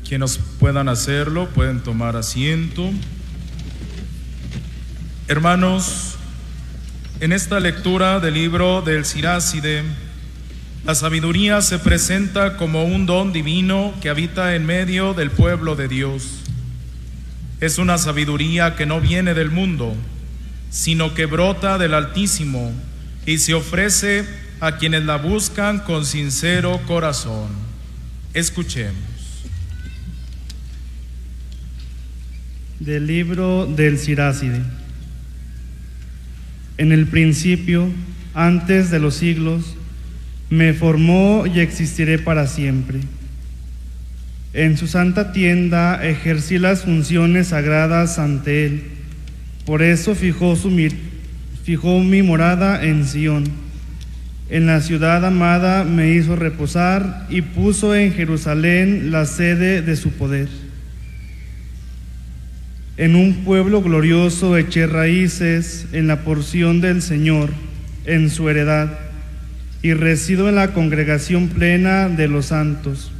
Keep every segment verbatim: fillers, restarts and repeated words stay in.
Quienes puedan hacerlo, pueden tomar asiento. Hermanos, en esta lectura del libro del Siráside, la sabiduría se presenta como un don divino que habita en medio del pueblo de Dios. Es una sabiduría que no viene del mundo, sino que brota del Altísimo y se ofrece a quienes la buscan con sincero corazón. Escuchemos. Del libro del Siráside. En el principio, antes de los siglos, me formó y existiré para siempre. En su santa tienda ejercí las funciones sagradas ante él. Por eso fijó, su, fijó mi morada en Sión. En la ciudad amada me hizo reposar y puso en Jerusalén la sede de su poder. En un pueblo glorioso eché raíces en la porción del Señor, en su heredad, y resido en la congregación plena de los santos.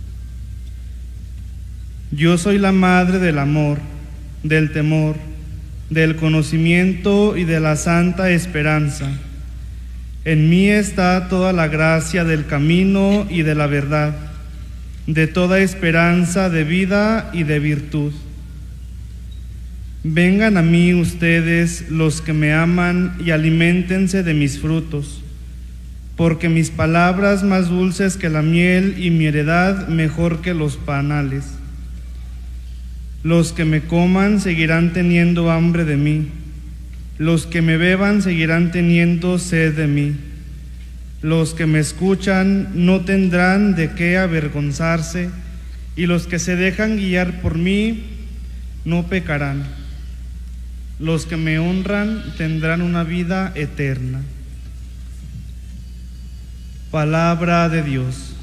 Yo soy la madre del amor, del temor, del conocimiento y de la santa esperanza. En mí está toda la gracia del camino y de la verdad, de toda esperanza de vida y de virtud. Vengan a mí ustedes los que me aman y aliméntense de mis frutos, porque mis palabras más dulces que la miel y mi heredad mejor que los panales. Los que me coman seguirán teniendo hambre de mí, los que me beban seguirán teniendo sed de mí. Los que me escuchan no tendrán de qué avergonzarse, y los que se dejan guiar por mí no pecarán. Los que me honran tendrán una vida eterna. Palabra de Dios.